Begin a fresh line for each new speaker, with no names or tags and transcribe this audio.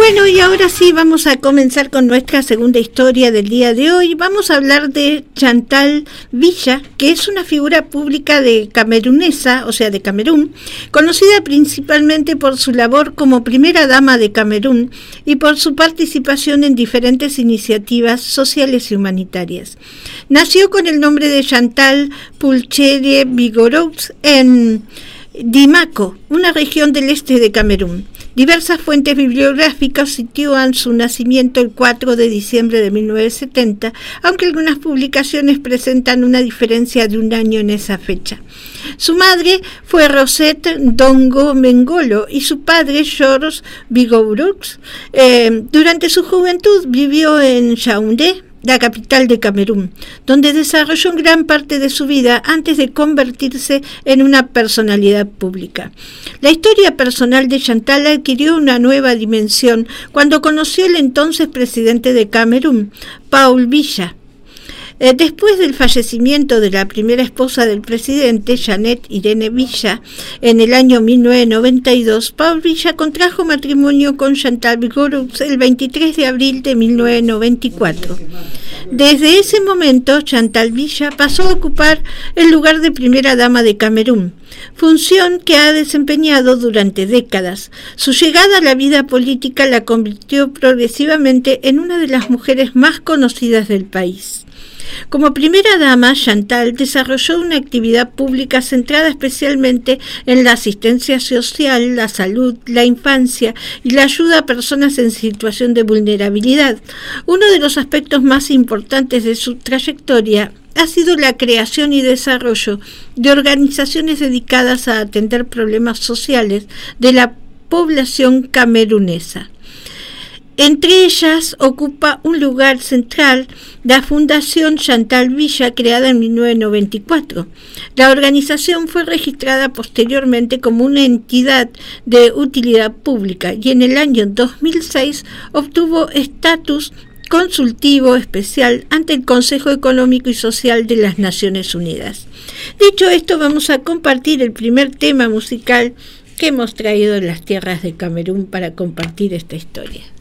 Bueno, y ahora sí vamos a comenzar con nuestra segunda historia del día de hoy. Vamos a hablar de Chantal Villa, que es una figura pública de camerunesa, o sea, de Camerún, conocida principalmente por su labor como primera dama de Camerún y por su participación en diferentes iniciativas sociales y humanitarias. Nació con el nombre de Chantal Pulchere Bigoraux en Dimaco, una región del este de Camerún. Diversas fuentes bibliográficas sitúan su nacimiento el 4 de diciembre de 1970, aunque algunas publicaciones presentan una diferencia de un año en esa fecha. Su madre fue Rosette Ndongo Mengolo y su padre Georges Bigoraux. Durante su juventud vivió en Yaoundé, la capital de Camerún, donde desarrolló gran parte de su vida antes de convertirse en una personalidad pública. La historia personal de Chantal adquirió una nueva dimensión cuando conoció al entonces presidente de Camerún, Paul Biya. Después del fallecimiento de la primera esposa del presidente, Jeannette Irene Biya, en el año 1992, Paul Biya contrajo matrimonio con Chantal Bigoraux el 23 de abril de 1994. Desde ese momento, Chantal Villa pasó a ocupar el lugar de primera dama de Camerún, función que ha desempeñado durante décadas. Su llegada a la vida política la convirtió progresivamente en una de las mujeres más conocidas del país. Como primera dama, Chantal desarrolló una actividad pública centrada especialmente en la asistencia social, la salud, la infancia y la ayuda a personas en situación de vulnerabilidad. Uno de los aspectos más importantes de su trayectoria ha sido la creación y desarrollo de organizaciones dedicadas a atender problemas sociales de la población camerunesa. Entre ellas ocupa un lugar central la Fundación Chantal Villa, creada en 1994. La organización fue registrada posteriormente como una entidad de utilidad pública y en el año 2006 obtuvo estatus consultivo especial ante el Consejo Económico y Social de las Naciones Unidas. Dicho esto, vamos a compartir el primer tema musical que hemos traído en las tierras de Camerún para compartir esta historia.